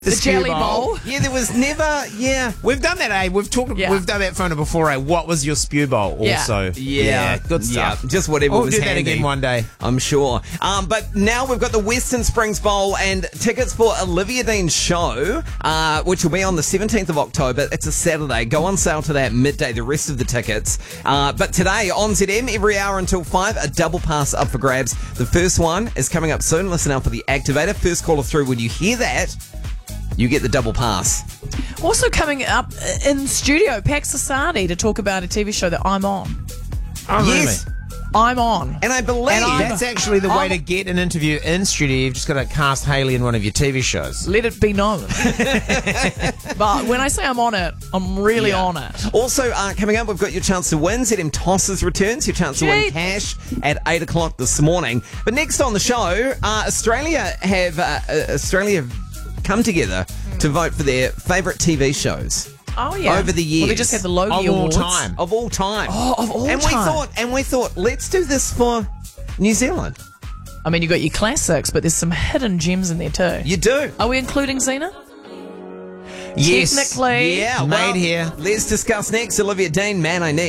The jelly bowl. Yeah, there was never. Yeah, We've done that, eh? We've done that phone before, eh? What was your spew bowl? Also, good stuff. Just whatever We'll was do that handy. again one day. I'm sure. But now we've got the Western Springs Bowl and tickets for Olivia Dean's show, which will be on the 17th of October. It's a Saturday. Go on sale today at midday, the rest of the tickets. But today on ZM, every hour until 5, a double pass up for grabs. The first one is coming up soon. Listen out for the activator. First caller through. When you hear that, you get the double pass. Also coming up in studio, Pax Asadi to talk about a TV show that I'm on. Oh, Yes. really? I'm on. And I believe That's actually the way to get an interview in studio. You've just got to cast Hayley in one of your TV shows. Let it be known. But when I say I'm on it, I'm really on it. Also, coming up, we've got your chance to win. ZM Tosses returns, your chance to win Gee. cash at 8 o'clock this morning. But next on the show, Australia have come together to vote for their favourite TV shows. Oh, yeah. Over the years. Well, they just had the Logie Of all Awards. time. Of all time. Oh, of all time. And we thought, let's do this for New Zealand. I mean, you got your classics, but there's some hidden gems in there too. You do. Are we including Xena? Yes. Technically. Yeah, Made here. Let's discuss next. Olivia Dean, Man I Need.